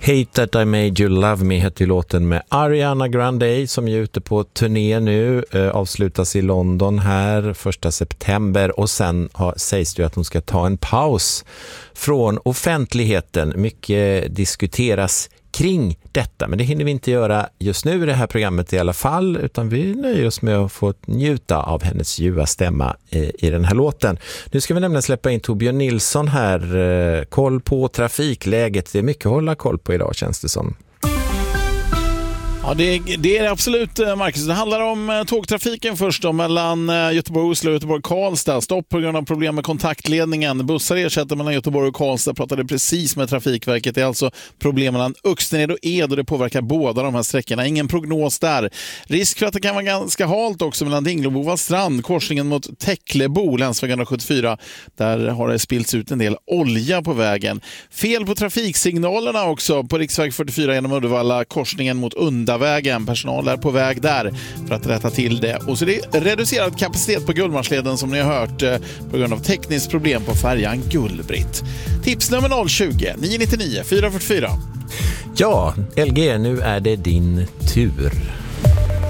Hate That I Made You Love Me heter låten med Ariana Grande som är ute på turné nu, avslutas i London här 1 september och sen sägs det att hon ska ta en paus från offentligheten. Mycket diskuteras kring detta, men det hinner vi inte göra just nu i det här programmet i alla fall, utan vi nöjer oss med att få njuta av hennes ljuva stämma i den här låten. Nu ska vi nämligen släppa in Torbjörn Nilsson här, koll på trafikläget. Det är mycket att hålla koll på idag, känns det som. Ja, det är absolut, Marcus. Det handlar om tågtrafiken först då, mellan Göteborg och Oslo och Göteborg och Karlstad. Stopp på grund av problem med kontaktledningen. Bussar ersätter mellan Göteborg och Karlstad. Pratade precis med Trafikverket. Det är alltså problem mellan Öxnered och Ed och det påverkar båda de här sträckorna. Ingen prognos där. Risk för att det kan vara ganska halt också mellan Dinglobova strand, korsningen mot Täcklebo, länsväg 174. Där har det spillts ut en del olja på vägen. Fel på trafiksignalerna också på riksväg 44 genom Uddevalla, korsningen mot Undavägen. Personal är på väg där för att rätta till det. Och så det är reducerad kapacitet på Gullmarsleden som ni har hört på grund av tekniskt problem på färjan Gullbritt. Tips nummer 020 999 444. Ja, LG, nu är det din tur.